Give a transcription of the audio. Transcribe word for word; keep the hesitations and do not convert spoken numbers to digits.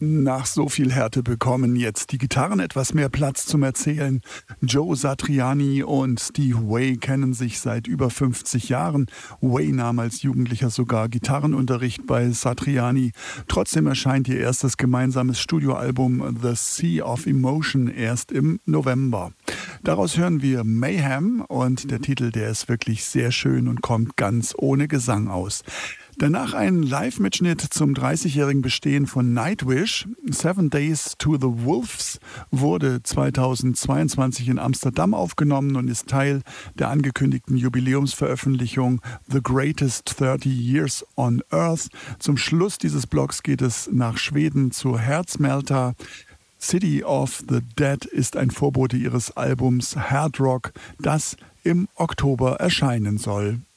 Nach so viel Härte bekommen jetzt die Gitarren etwas mehr Platz zum Erzählen. Joe Satriani und Steve Vai kennen sich seit über fünfzig Jahren. Vai nahm als Jugendlicher sogar Gitarrenunterricht bei Satriani. Trotzdem erscheint ihr erstes gemeinsames Studioalbum The Sea of Emotion erst im November. Daraus hören wir Mayhem und der Titel, der ist wirklich sehr schön und kommt ganz ohne Gesang aus. Danach ein Live-Mitschnitt zum dreißigjährigen Bestehen von Nightwish. Seven Days to the Wolves wurde zweitausendzweiundzwanzig in Amsterdam aufgenommen und ist Teil der angekündigten Jubiläumsveröffentlichung The Greatest thirty Years on Earth. Zum Schluss dieses Blogs geht es nach Schweden zu Herzmelter. City of the Dead ist ein Vorbote ihres Albums Hard Rock, das im Oktober erscheinen soll.